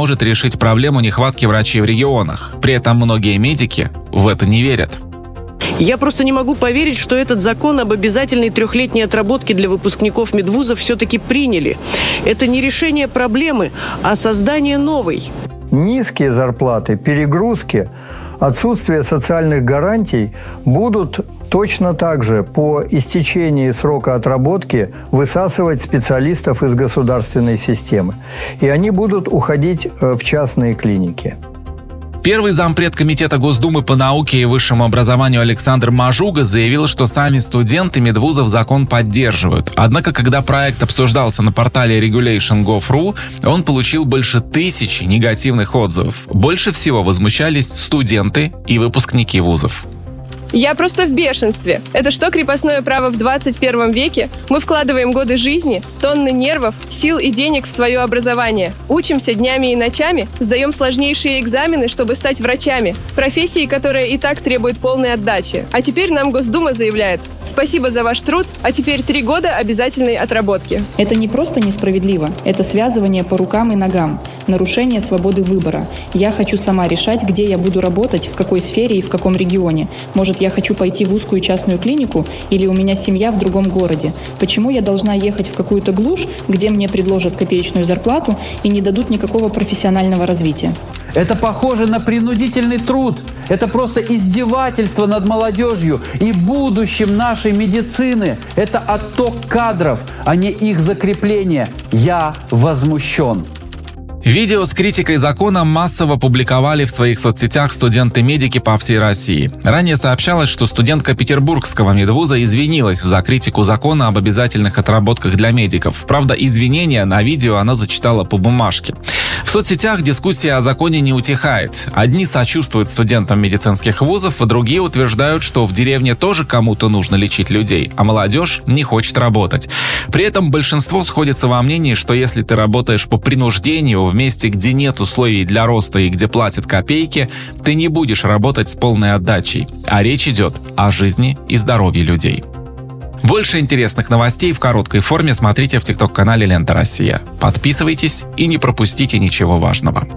поможет решить проблему нехватки врачей в регионах. При этом многие медики в это не верят. Я просто не могу поверить, что этот закон об обязательной 3-летней отработке для выпускников медвузов все-таки приняли. Это не решение проблемы, а создание новой. Низкие зарплаты, перегрузки, отсутствие социальных гарантий будут точно так же по истечении срока отработки высасывать специалистов из государственной системы. И они будут уходить в частные клиники. Первый зампред Комитета Госдумы по науке и высшему образованию Александр Мажуга заявил, что сами студенты медвузов закон поддерживают. Однако, когда проект обсуждался на портале regulation.gov.ru, он получил больше 1000 негативных отзывов. Больше всего возмущались студенты и выпускники вузов. Я просто в бешенстве. Это что, крепостное право в 21 веке? Мы вкладываем годы жизни, тонны нервов, сил и денег в свое образование. Учимся днями и ночами, сдаем сложнейшие экзамены, чтобы стать врачами. Профессии, которая и так требует полной отдачи. А теперь нам Госдума заявляет: спасибо за ваш труд, а теперь 3 года обязательной отработки. Это не просто несправедливо, это связывание по рукам и ногам, нарушение свободы выбора. Я хочу сама решать, где я буду работать, в какой сфере и в каком регионе. Может, я хочу пойти в узкую частную клинику, или у меня семья в другом городе. Почему я должна ехать в какую-то глушь, где мне предложат копеечную зарплату и не дадут никакого профессионального развития? Это похоже на принудительный труд. Это просто издевательство над молодежью и будущим нашей медицины. Это отток кадров, а не их закрепление. Я возмущен. Видео с критикой закона массово публиковали в своих соцсетях студенты-медики по всей России. Ранее сообщалось, что студентка Петербургского медвуза извинилась за критику закона об обязательных отработках для медиков. Правда, извинения на видео она зачитала по бумажке. В соцсетях дискуссия о законе не утихает. Одни сочувствуют студентам медицинских вузов, а другие утверждают, что в деревне тоже кому-то нужно лечить людей, а молодежь не хочет работать. При этом большинство сходится во мнении, что если ты работаешь по принуждению в месте, где нет условий для роста и где платят копейки, ты не будешь работать с полной отдачей. А речь идет о жизни и здоровье людей. Больше интересных новостей в короткой форме смотрите в ТикТок-канале «Лента Россия». Подписывайтесь и не пропустите ничего важного.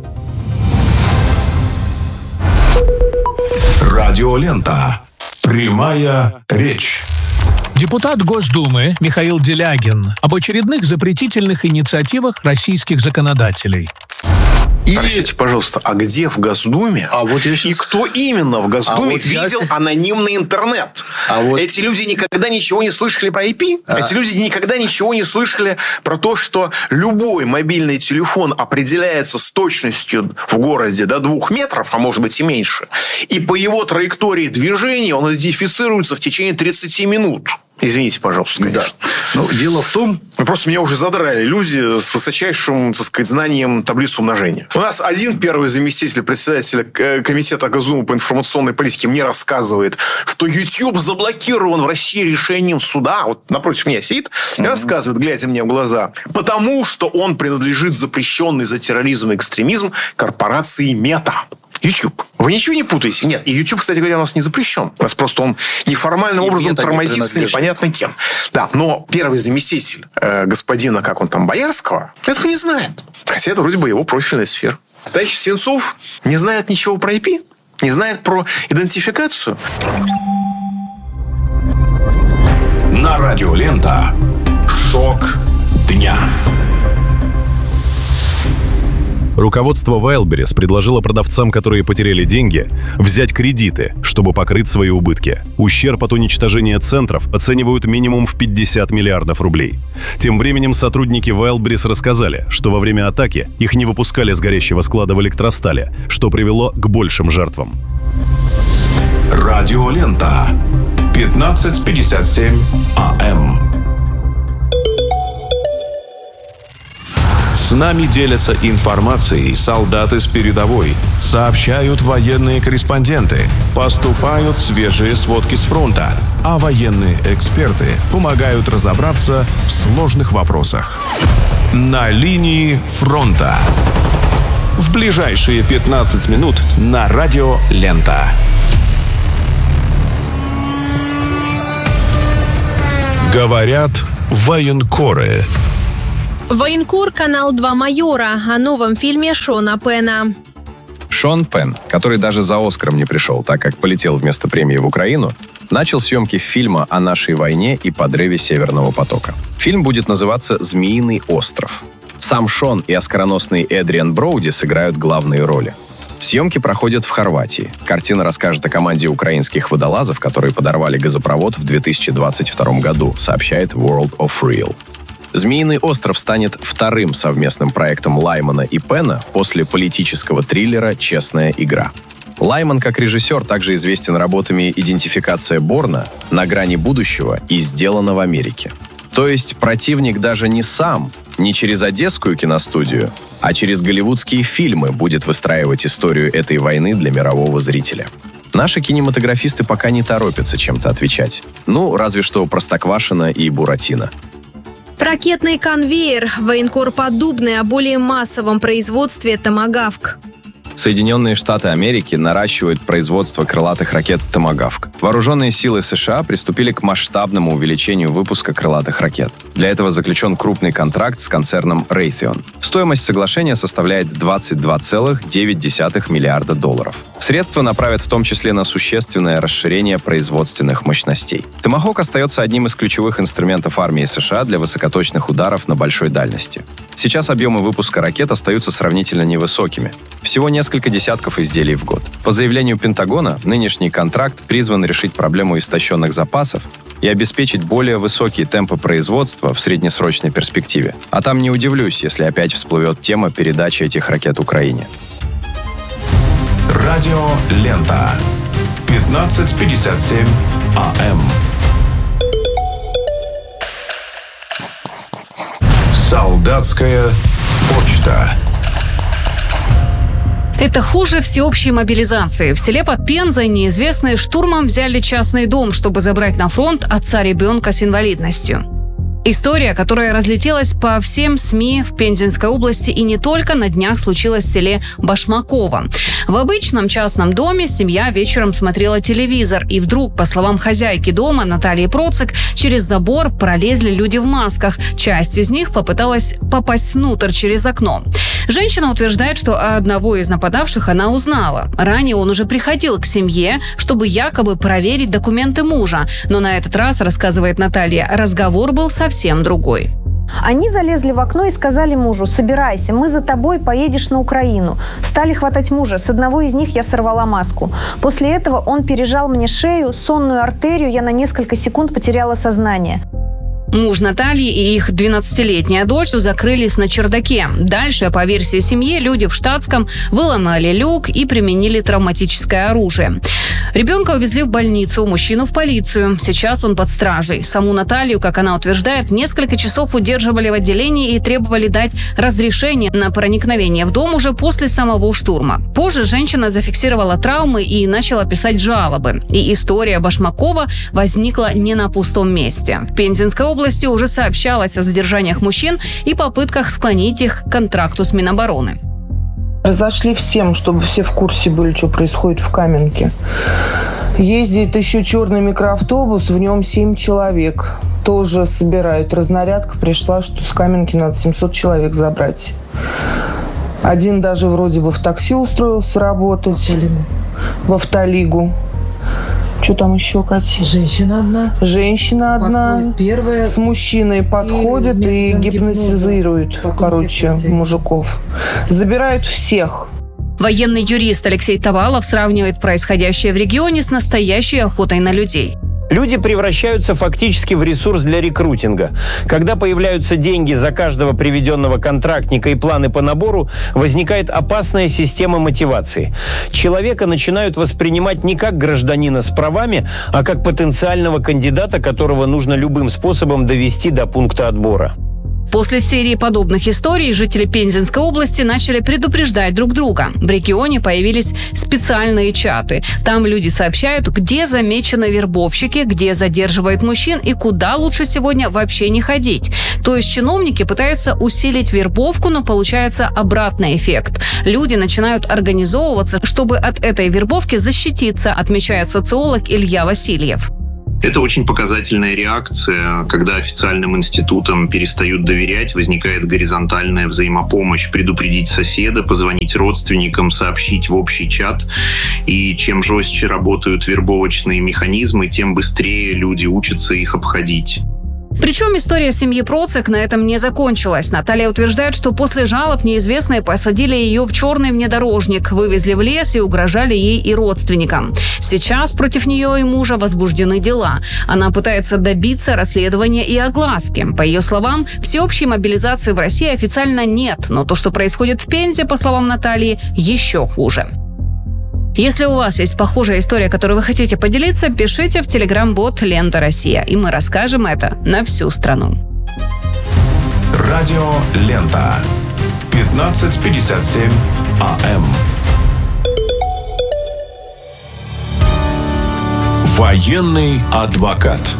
Радиолента. Прямая речь. Депутат Госдумы Михаил Делягин об очередных запретительных инициативах российских законодателей. Простите, пожалуйста, а где в Госдуме и кто именно в Госдуме видел анонимный интернет? Эти люди никогда ничего не слышали про IP? Эти люди никогда ничего не слышали про то, что любой мобильный телефон определяется с точностью в городе до 2 метров, а может быть и меньше. И по его траектории движения он идентифицируется в течение 30 минут. Извините, пожалуйста, конечно. Да. Но дело в том... Просто меня уже задрали люди с высочайшим, так сказать, знанием таблицы умножения. У нас один первый заместитель председателя Комитета Госдумы по информационной политике мне рассказывает, что YouTube заблокирован в России решением суда. Вот напротив меня сидит и рассказывает, глядя мне в глаза, потому что он принадлежит запрещенной за терроризм и экстремизм корпорации Мета. YouTube. Вы ничего не путаете? Нет. И YouTube, кстати говоря, у нас не запрещен. У нас просто он неформальным образом тормозится непонятно кем. Да, но первый заместитель господина, как он там, Боярского, этого не знает. Хотя это вроде бы его профильная сфера. Товарищ Свинцов не знает ничего про IP, не знает про идентификацию. На Радиолента. Шок дня. Руководство Wildberries предложило продавцам, которые потеряли деньги, взять кредиты, чтобы покрыть свои убытки. Ущерб от уничтожения центров оценивают минимум в 50 миллиардов рублей. Тем временем сотрудники Wildberries рассказали, что во время атаки их не выпускали с горящего склада в Электростале, что привело к большим жертвам. Радиолента. 15:57 АМ. С нами делятся информацией солдаты с передовой, сообщают военные корреспонденты, поступают свежие сводки с фронта, а военные эксперты помогают разобраться в сложных вопросах. На линии фронта. В ближайшие 15 минут на Радио Лента. Говорят военкоры. Военкор, Канал 2 «Майора» о новом фильме Шона Пенна. Шон Пенн, который даже за «Оскаром» не пришел, так как полетел вместо премии в Украину, начал съемки фильма о нашей войне и подрыве Северного потока. Фильм будет называться «Змеиный остров». Сам Шон и оскароносный Эдриан Броуди сыграют главные роли. Съемки проходят в Хорватии. Картина расскажет о команде украинских водолазов, которые подорвали газопровод в 2022 году, сообщает World of Real. «Змеиный остров» станет вторым совместным проектом Лаймана и Пенна после политического триллера «Честная игра». Лайман, как режиссер, также известен работами «Идентификация Борна», «На грани будущего» и «Сделано в Америке». То есть противник даже не сам, не через одесскую киностудию, а через голливудские фильмы будет выстраивать историю этой войны для мирового зрителя. Наши кинематографисты пока не торопятся чем-то отвечать. Ну, разве что Простоквашино и Буратино. Ракетный конвейер. Военкор Поддубный о более массовом производстве «Томагавк». Соединенные Штаты Америки наращивают производство крылатых ракет «Томагавк». Вооруженные силы США приступили к масштабному увеличению выпуска крылатых ракет. Для этого заключен крупный контракт с концерном Raytheon. Стоимость соглашения составляет $22,9 миллиарда. Средства направят в том числе на существенное расширение производственных мощностей. «Томахок» остается одним из ключевых инструментов армии США для высокоточных ударов на большой дальности. Сейчас объемы выпуска ракет остаются сравнительно невысокими. Всего несколько десятков изделий в год. По заявлению Пентагона, нынешний контракт призван решить проблему истощенных запасов и обеспечить более высокие темпы производства в среднесрочной перспективе. А там не удивлюсь, если опять всплывет тема передачи этих ракет Украине. Радио «Лента». 15:57 АМ. Солдатская почта. Это хуже всеобщей мобилизации. В селе под Пензой неизвестные штурмом взяли частный дом, чтобы забрать на фронт отца ребенка с инвалидностью. История, которая разлетелась по всем СМИ в Пензенской области и не только, на днях случилась в селе Башмаково. В обычном частном доме семья вечером смотрела телевизор, и вдруг, по словам хозяйки дома Натальи Процик, через забор пролезли люди в масках. Часть из них попыталась попасть внутрь через окно. Женщина утверждает, что одного из нападавших она узнала. Ранее он уже приходил к семье, чтобы якобы проверить документы мужа. Но на этот раз, рассказывает Наталья, разговор был совсем другой. Они залезли в окно и сказали мужу: «Собирайся, мы за тобой, поедешь на Украину». Стали хватать мужа. С одного из них я сорвала маску. После этого он пережал мне шею, сонную артерию, я на несколько секунд потеряла сознание. Муж Натальи и их 12-летняя дочь закрылись на чердаке. Дальше, по версии семьи, люди в штатском выломали люк и применили травматическое оружие. Ребенка увезли в больницу, мужчину в полицию. Сейчас он под стражей. Саму Наталью, как она утверждает, несколько часов удерживали в отделении и требовали дать разрешение на проникновение в дом уже после самого штурма. Позже женщина зафиксировала травмы и начала писать жалобы. И история Башмакова возникла не на пустом месте. В Пензенской области уже сообщалось о задержаниях мужчин и попытках склонить их к контракту с Минобороны. Разошли всем, чтобы все в курсе были, что происходит в Каменке. Ездит еще черный микроавтобус, в нем 7 человек. Тоже собирают. Разнарядка пришла, что с Каменки надо 700 человек забрать. Один даже вроде бы в такси устроился работать. В Автолигу. Что там еще, Катя? Женщина одна. Женщина одна. Первая. С мужчиной подходит и гипнотизирует, мужиков. Забирают всех. Военный юрист Алексей Тавалов сравнивает происходящее в регионе с настоящей охотой на людей. Люди превращаются фактически в ресурс для рекрутинга. Когда появляются деньги за каждого приведенного контрактника и планы по набору, возникает опасная система мотивации. Человека начинают воспринимать не как гражданина с правами, а как потенциального кандидата, которого нужно любым способом довести до пункта отбора. После серии подобных историй жители Пензенской области начали предупреждать друг друга. В регионе появились специальные чаты. Там люди сообщают, где замечены вербовщики, где задерживают мужчин и куда лучше сегодня вообще не ходить. То есть чиновники пытаются усилить вербовку, но получается обратный эффект. Люди начинают организовываться, чтобы от этой вербовки защититься, отмечает социолог Илья Васильев. Это очень показательная реакция, когда официальным институтам перестают доверять, возникает горизонтальная взаимопомощь, предупредить соседа, позвонить родственникам, сообщить в общий чат. И чем жестче работают вербовочные механизмы, тем быстрее люди учатся их обходить. Причем история семьи Процик на этом не закончилась. Наталья утверждает, что после жалоб неизвестные посадили ее в черный внедорожник, вывезли в лес и угрожали ей и родственникам. Сейчас против нее и мужа возбуждены дела. Она пытается добиться расследования и огласки. По ее словам, всеобщей мобилизации в России официально нет, но то, что происходит в Пензе, по словам Натальи, еще хуже. Если у вас есть похожая история, которой вы хотите поделиться, пишите в телеграм-бот «Лента Россия», и мы расскажем это на всю страну. Радио «Лента». 15:57 АМ. Военный адвокат.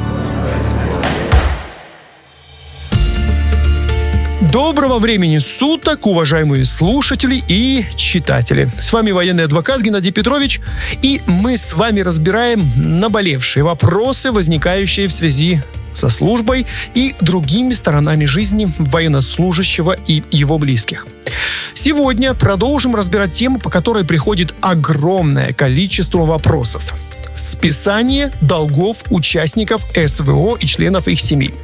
Доброго времени суток, уважаемые слушатели и читатели. С вами военный адвокат Геннадий Петрович, и мы с вами разбираем наболевшие вопросы, возникающие в связи со службой и другими сторонами жизни военнослужащего и его близких. Сегодня продолжим разбирать тему, по которой приходит огромное количество вопросов. Списание долгов участников СВО и членов их семей.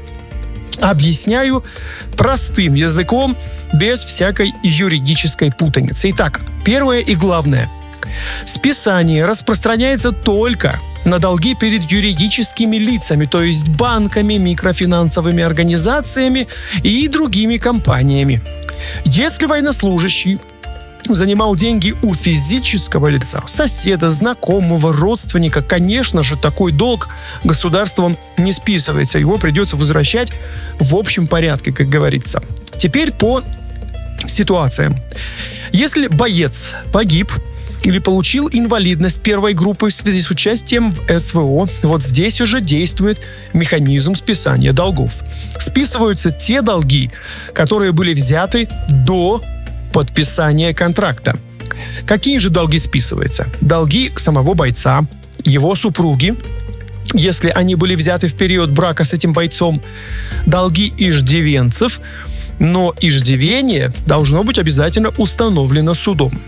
Объясняю простым языком, без всякой юридической путаницы. Итак, первое и главное. Списание распространяется только на долги перед юридическими лицами, то есть банками, микрофинансовыми организациями и другими компаниями. Если военнослужащий занимал деньги у физического лица, соседа, знакомого, родственника, конечно же, такой долг государством не списывается. Его придется возвращать в общем порядке, как говорится. Теперь по ситуациям. Если боец погиб или получил инвалидность первой группы в связи с участием в СВО, вот здесь уже действует механизм списания долгов. Списываются те долги, которые были взяты до подписания контракта. Какие же долги списываются? Долги самого бойца, его супруги, если они были взяты в период брака с этим бойцом, долги иждивенцев, но иждивение должно быть обязательно установлено судом.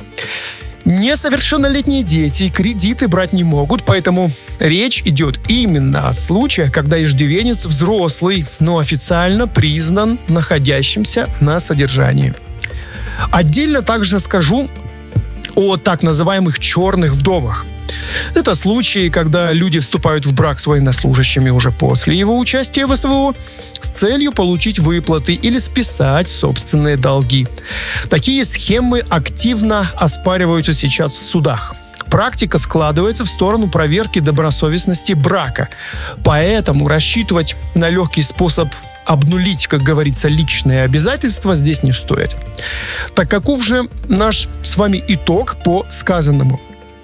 Несовершеннолетние дети кредиты брать не могут, поэтому речь идет именно о случаях, когда иждивенец взрослый, но официально признан находящимся на содержании. Отдельно также скажу о так называемых черных вдовах. Это случаи, когда люди вступают в брак с военнослужащими уже после его участия в СВО с целью получить выплаты или списать собственные долги. Такие схемы активно оспариваются сейчас в судах. Практика складывается в сторону проверки добросовестности брака. Поэтому рассчитывать на легкий способ обнулить, как говорится, личные обязательства здесь не стоит. Так каков же наш с вами итог по сказанному?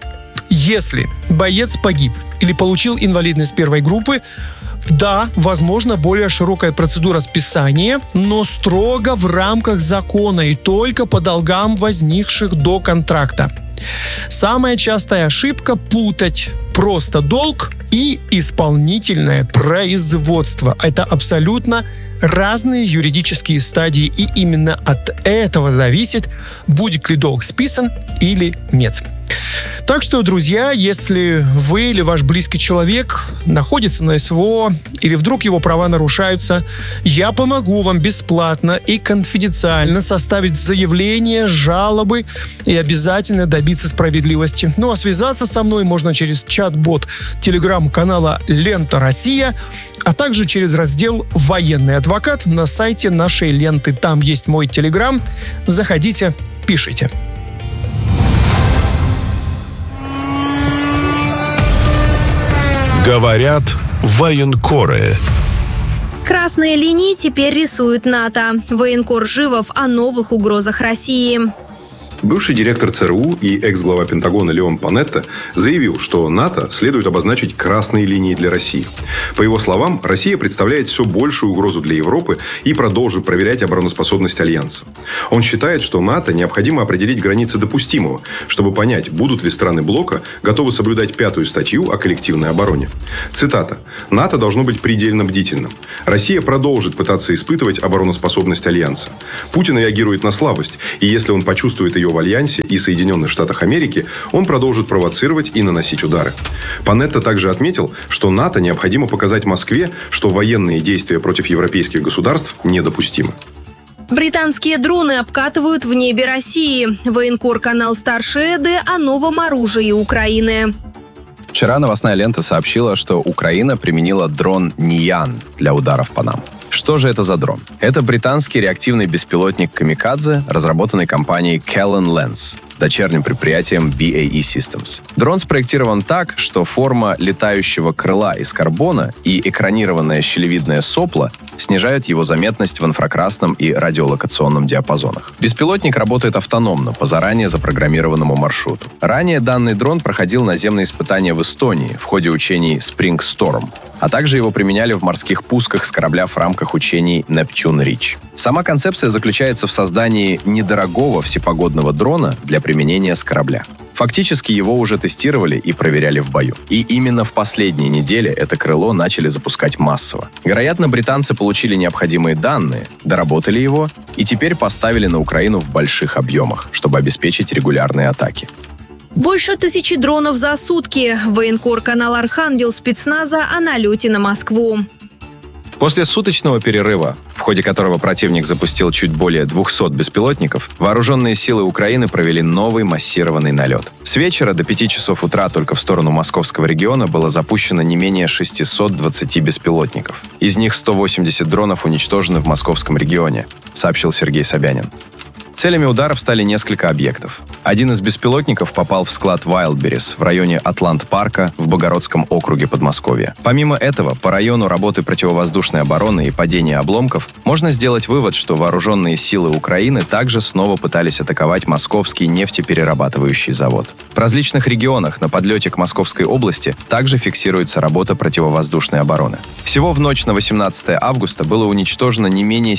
Если боец погиб или получил инвалидность первой группы, да, возможно, более широкая процедура списания, но строго в рамках закона и только по долгам, возникших до контракта. Самая частая ошибка – путать просто долг и исполнительное производство. Это абсолютно разные юридические стадии, и именно от этого зависит, будет ли долг списан или нет. Так что, друзья, если вы или ваш близкий человек находится на СВО или вдруг его права нарушаются, я помогу вам бесплатно и конфиденциально составить заявление, жалобы и обязательно добиться справедливости. Ну а связаться со мной можно через чат-бот телеграм-канала «Лента Россия», а также через раздел «Военный адвокат» на сайте нашей ленты. Там есть мой телеграм. Заходите, пишите. Говорят военкоры. Красные линии теперь рисует НАТО. Военкор Живов о новых угрозах России. Бывший директор ЦРУ и экс-глава Пентагона Леон Панетта заявил, что НАТО следует обозначить красные линии для России. По его словам, Россия представляет все большую угрозу для Европы и продолжит проверять обороноспособность Альянса. Он считает, что НАТО необходимо определить границы допустимого, чтобы понять, будут ли страны блока готовы соблюдать 5-ю статью о коллективной обороне. Цитата. «НАТО должно быть предельно бдительным. Россия продолжит пытаться испытывать обороноспособность Альянса. Путин реагирует на слабость, и если он почувствует ее в Альянсе и Соединенных Штатах Америки, он продолжит провоцировать и наносить удары». Панетта также отметил, что НАТО необходимо показать Москве, что военные действия против европейских государств недопустимы. Британские дроны обкатывают в небе России. Военкор-канал «Старшие Эды» о новом оружии Украины. Вчера новостная лента сообщила, что Украина применила дрон «Ниян» для ударов по нам. Что же это за дрон? Это британский реактивный беспилотник «Камикадзе», разработанный компанией Callan Lens, дочерним предприятием BAE Systems. Дрон спроектирован так, что форма летающего крыла из карбона и экранированное щелевидное сопло снижают его заметность в инфракрасном и радиолокационном диапазонах. Беспилотник работает автономно, по заранее запрограммированному маршруту. Ранее данный дрон проходил наземные испытания в Эстонии в ходе учений Spring Storm, а также его применяли в морских пусках с корабля в рамках учений Neptune Reach. Сама концепция заключается в создании недорогого всепогодного дрона для применения с корабля. Фактически его уже тестировали и проверяли в бою. И именно в последние недели это крыло начали запускать массово. Вероятно, британцы получили необходимые данные, доработали его и теперь поставили на Украину в больших объемах, чтобы обеспечить регулярные атаки. Больше 1000 дронов за сутки. Военкор-канал «Архангел» спецназа о налете на Москву. После суточного перерыва, в ходе которого противник запустил чуть более 200 беспилотников, вооруженные силы Украины провели новый массированный налет. С вечера до 5 часов утра только в сторону московского региона было запущено не менее 620 беспилотников. Из них 180 дронов уничтожены в московском регионе, сообщил Сергей Собянин. Целями ударов стали несколько объектов. Один из беспилотников попал в склад Wildberries в районе Атлант-парка в Богородском округе Подмосковья. Помимо этого, по району работы противовоздушной обороны и падения обломков можно сделать вывод, что вооруженные силы Украины также снова пытались атаковать московский нефтеперерабатывающий завод. В различных регионах на подлете к Московской области также фиксируется работа противовоздушной обороны. Всего в ночь на 18 августа было уничтожено не менее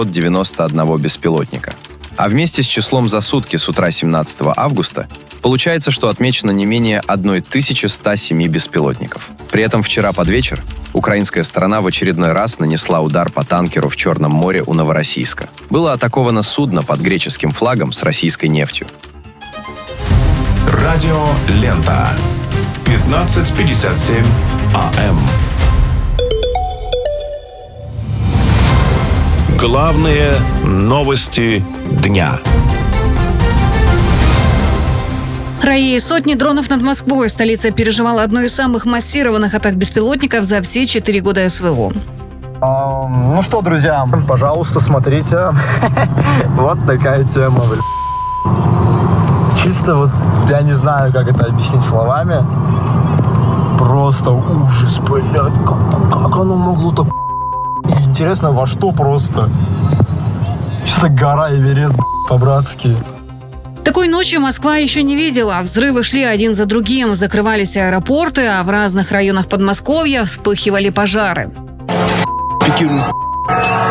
791 беспилотника. А вместе с числом за сутки с утра 17 августа получается, что отмечено не менее 1107 беспилотников. При этом вчера под вечер украинская сторона в очередной раз нанесла удар по танкеру в Черном море у Новороссийска. Было атаковано судно под греческим флагом с российской нефтью. Радио Лента. 15:57 АМ. Главные новости дня. Раи, сотни дронов над Москвой. Столица переживала одну из самых массированных атак беспилотников за все 4 года СВО. Ну что, друзья, пожалуйста, смотрите. Вот такая тема, Чисто вот, я не знаю, как это объяснить словами. Просто ужас, блядь, как оно могло так... И интересно, во что просто? Чисто гора Эверест, по-братски. Такой ночи Москва еще не видела. Взрывы шли один за другим, закрывались аэропорты, а в разных районах Подмосковья вспыхивали пожары.